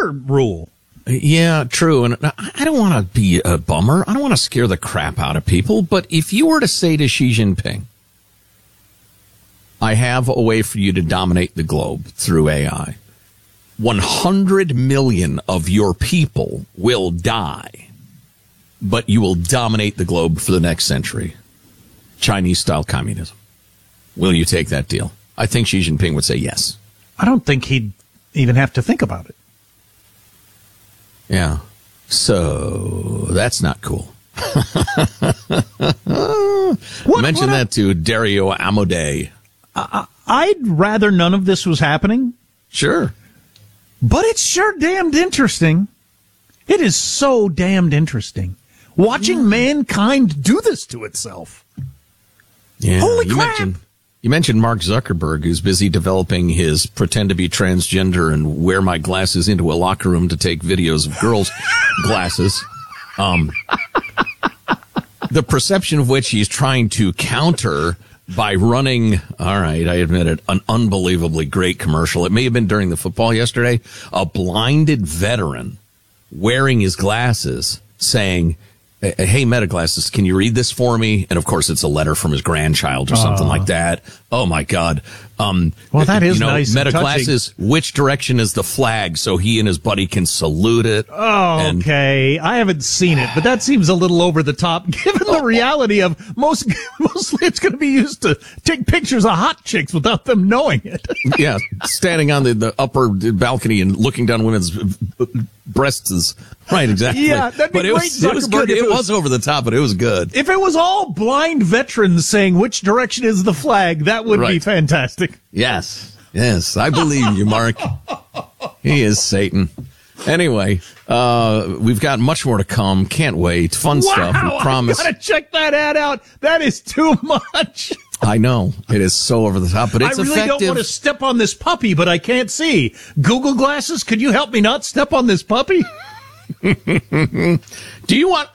water rule. Yeah, true. And I don't want to be a bummer. I don't want to scare the crap out of people. But if you were to say to Xi Jinping, I have a way for you to dominate the globe through AI, 100 million of your people will die, but you will dominate the globe for the next century. Chinese-style communism. Will you take that deal? I think Xi Jinping would say yes. I don't think he'd even have to think about it. Yeah. So that's not cool. Mention that to Dario Amodei. I'd rather none of this was happening. Sure. But it's sure damned interesting. It is so damned interesting. Watching mankind do this to itself. Yeah. Holy crap. You mentioned Mark Zuckerberg, who's busy developing his pretend to be transgender and wear my glasses into a locker room to take videos of girls' glasses. The perception of which he's trying to counter by running, all right, I admit it, an unbelievably great commercial. It may have been during the football yesterday. A blinded veteran wearing his glasses saying, hey, Meta Glasses, can you read this for me? And, of course, it's a letter from his grandchild or something like that. Oh, my God. Well, that is nice. Meta Glasses, which direction is the flag so he and his buddy can salute it? Oh, okay. I haven't seen it, but that seems a little over the top, given the reality of mostly it's going to be used to take pictures of hot chicks without them knowing it. Yeah, standing on the upper balcony and looking down women's breasts is right, exactly. Yeah, that'd be but great, it was good. It was over the top, but it was good. If it was all blind veterans saying which direction is the flag, that would be fantastic. Yes, I believe you, Mark. He is Satan. Anyway, we've got much more to come. Can't wait. Fun stuff. We promise. I gotta check that ad out. That is too much. I know. It is so over the top, but it's effective. I really don't want to step on this puppy, but I can't see. Google Glasses, could you help me not step on this puppy? Do you want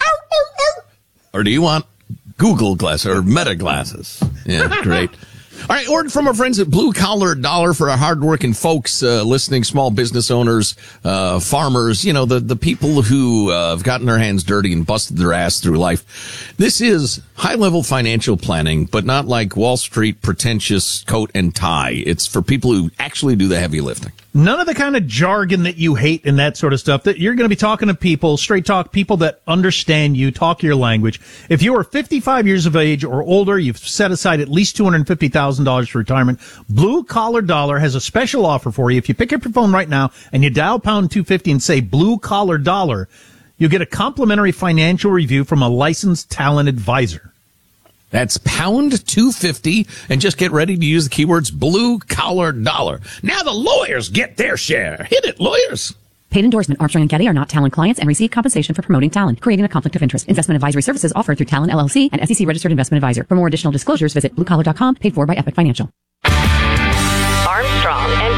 or do you want Google Glasses or Meta Glasses? Yeah, great. All right, ordered from our friends at Blue Collar Dollar for our hardworking folks listening, small business owners, farmers, the people who have gotten their hands dirty and busted their ass through life. This is high-level financial planning, but not like Wall Street pretentious coat and tie. It's for people who actually do the heavy lifting. None of the kind of jargon that you hate and that sort of stuff. That you're going to be talking to people, straight talk, people that understand you, talk your language. If you are 55 years of age or older, you've set aside at least $250,000 for retirement, Blue Collar Dollar has a special offer for you. If you pick up your phone right now and you dial pound 250 and say Blue Collar Dollar, you get a complimentary financial review from a licensed talent advisor. That's pound 250, and just get ready to use the keywords Blue Collar Dollar. Now the lawyers get their share. Hit it, lawyers. Paid endorsement. Armstrong and Getty are not Talent clients and receive compensation for promoting Talent, creating a conflict of interest. Investment advisory services offered through Talent LLC and SEC registered investment advisor. For more additional disclosures, visit bluecollar.com, paid for by Epic Financial. Armstrong and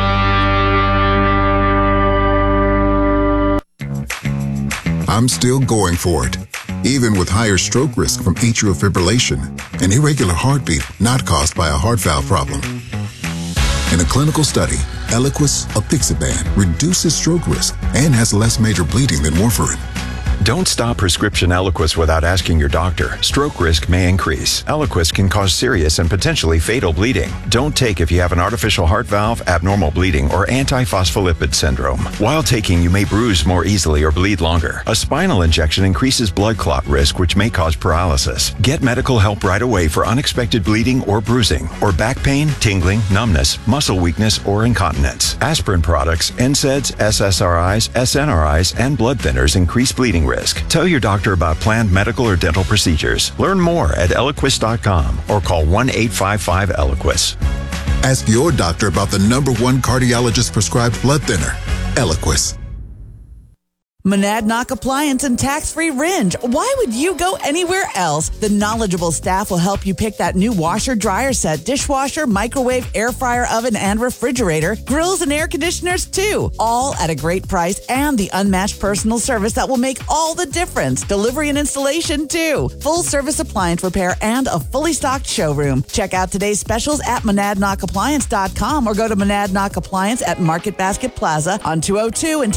Getty. I'm still going for it, even with higher stroke risk from atrial fibrillation, an irregular heartbeat not caused by a heart valve problem. In a clinical study, Eliquis apixaban reduces stroke risk and has less major bleeding than warfarin. Don't stop prescription Eliquis without asking your doctor. Stroke risk may increase. Eliquis can cause serious and potentially fatal bleeding. Don't take if you have an artificial heart valve, abnormal bleeding, or antiphospholipid syndrome. While taking, you may bruise more easily or bleed longer. A spinal injection increases blood clot risk, which may cause paralysis. Get medical help right away for unexpected bleeding or bruising, or back pain, tingling, numbness, muscle weakness, or incontinence. Aspirin products, NSAIDs, SSRIs, SNRIs, and blood thinners increase bleeding risk. Tell your doctor about planned medical or dental procedures. Learn more at Eliquis.com or call 1-855-ELIQUIS. Ask your doctor about the #1 cardiologist prescribed blood thinner, Eliquis. Monadnock Appliance and Tax-Free Ringe. Why would you go anywhere else? The knowledgeable staff will help you pick that new washer, dryer set, dishwasher, microwave, air fryer, oven, and refrigerator, grills and air conditioners too. All at a great price and the unmatched personal service that will make all the difference. Delivery and installation too. Full service appliance repair and a fully stocked showroom. Check out today's specials at monadnockappliance.com or go to Monadnock Appliance at Market Basket Plaza on 202 and